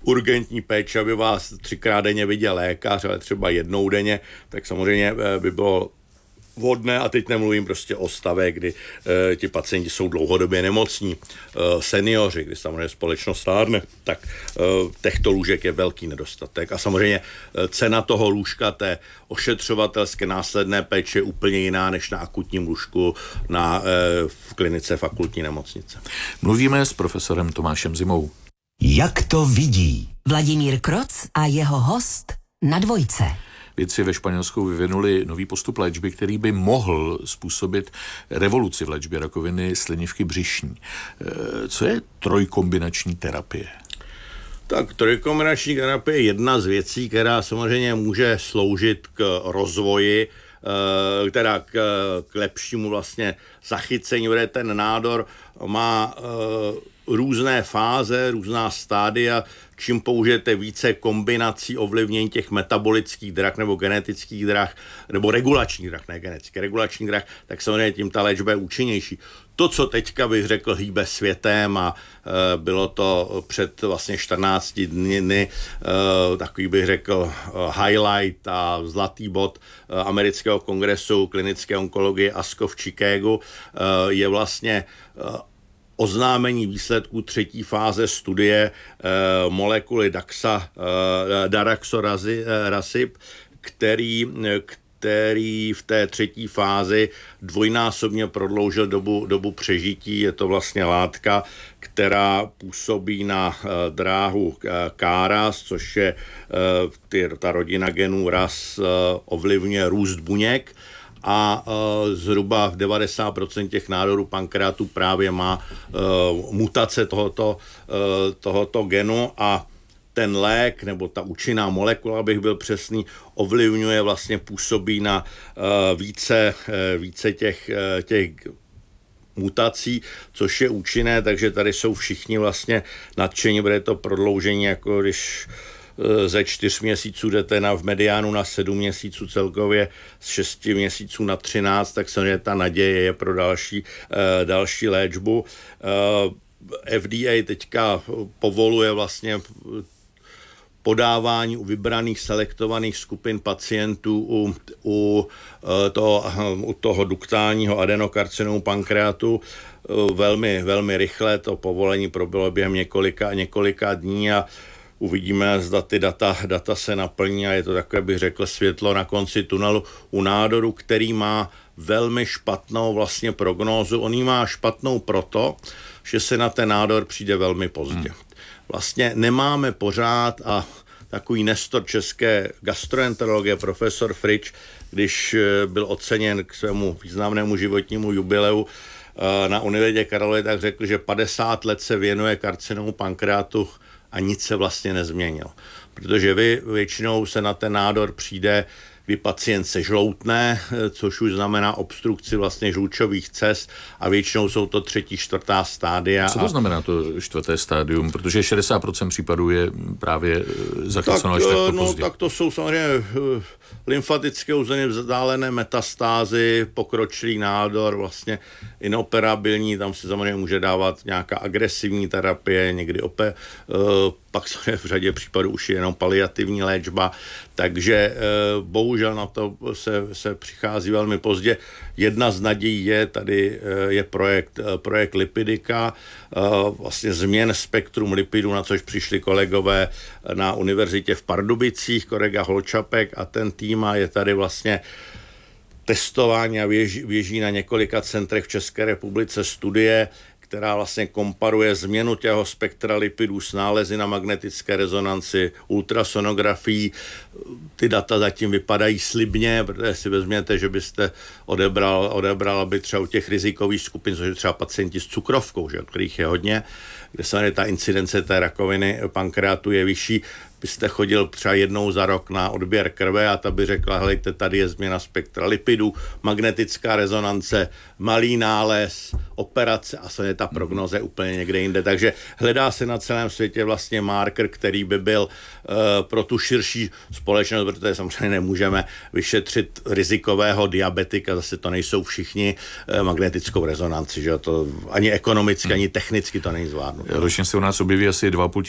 urgentní péči, aby vás 3krát denně viděl lékař, ale třeba jednou denně, tak samozřejmě by bylo vhodné, a teď nemluvím prostě o stavě, kdy ti pacienti jsou dlouhodobě nemocní, seniori, kdy samozřejmě společnost stárne, tak těchto lůžek je velký nedostatek. A samozřejmě cena toho lůžka, té ošetřovatelské následné péče je úplně jiná než na akutním lůžku v klinice fakultní nemocnice. Mluvíme s profesorem Tomášem Zimou. Jak to vidí? Vladimír Kroc a jeho host na Dvojce. Vědci ve Španělsku vyvinuli nový postup léčby, který by mohl způsobit revoluci v léčbě rakoviny slinivky břišní. Co je trojkombinační terapie? Tak trojkombinační terapie je jedna z věcí, která samozřejmě může sloužit k rozvoji, teda k lepšímu vlastně zachycení, protože ten nádor má různé fáze, různá stádia. Čím použijete více kombinací ovlivnění těch metabolických drah nebo genetických drah, nebo regulačních drah, ne genetických, regulačních drah, tak samozřejmě tím ta léčba je účinnější. To, co teďka bych řekl, hýbe světem a bylo to před vlastně 14 dny, takový bych řekl highlight a zlatý bod amerického kongresu klinické onkologie ASCO v Chicagu, je vlastně oznámení výsledků třetí fáze studie molekuly daraxonrasib, který v té třetí fázi dvojnásobně prodloužil dobu přežití. Je to vlastně látka, která působí na dráhu KRAS, což je ta rodina genů RAS, ovlivňuje růst buněk. A zhruba v 90% těch nádorů pankreatu právě má mutace tohoto genu a ten lék, nebo ta účinná molekula, abych byl přesný, ovlivňuje, vlastně působí na více těch mutací, což je účinné, takže tady jsou všichni vlastně nadšení, bude to prodloužení, jako když ze 4 měsíců jdete v mediánu na 7 měsíců celkově, z 6 měsíců na 13, tak samozřejmě ta naděje je pro další léčbu. FDA teďka povoluje vlastně podávání u vybraných selektovaných skupin pacientů u toho duktálního adenokarcinomu pankreatu velmi, velmi rychle. To povolení proběhlo během několika dní a uvidíme, zda ty data se naplní a je to takové, bych řekl, světlo na konci tunelu u nádoru, který má velmi špatnou vlastně prognózu. On ji má špatnou proto, že se na ten nádor přijde velmi pozdě. Vlastně nemáme pořád, a takový nestor české gastroenterologie, profesor Frič, když byl oceněn k svému významnému životnímu jubileu na Univerzitě Karlově, tak řekl, že 50 let se věnuje karcinomu pankreatu a nic se vlastně nezměnilo. Protože většinou se na ten nádor přijde, kdy pacient se žloutne, což už znamená obstrukci vlastně žlučových cest a většinou jsou to 3., 4. stádia. Co to znamená to 4. stádium? Protože 60% případů je právě zachyceno až takto pozdě. Tak to jsou samozřejmě lymfatické území, vzdálené metastázy, pokročilý nádor, vlastně inoperabilní, tam se samozřejmě může dávat nějaká agresivní terapie, někdy pak v řadě případů už je jenom paliativní léčba, takže bohužel na to se přichází velmi pozdě. Jedna z nadějí je projekt Lipidika, vlastně změn spektrum lipidů, na což přišli kolegové na univerzitě v Pardubicích, kolega Holčapek a ten tým, a je tady vlastně testování a běží na několika centrech v České republice studie, která vlastně komparuje změnu těho spektra lipidů s nálezy na magnetické rezonanci, ultrasonografií. Ty data zatím vypadají slibně, protože si vezměte, že byste odebral by třeba u těch rizikových skupin, což je třeba pacienti s cukrovkou, že, kterých je hodně, kde se ta incidence té rakoviny pankreatu je vyšší, byste chodil třeba jednou za rok na odběr krve a ta by řekla, helejte, tady je změna spektra lipidů, magnetická rezonance, malý nález, operace a se ta prognoza je úplně někde jinde. Takže hledá se na celém světě vlastně marker, který by byl pro tu širší společnost, protože samozřejmě nemůžeme vyšetřit rizikového diabetika, zase to nejsou všichni, magnetickou rezonanci, že to ani ekonomicky, ani technicky to není zvládnuté. Ročně se u nás objeví asi 2,5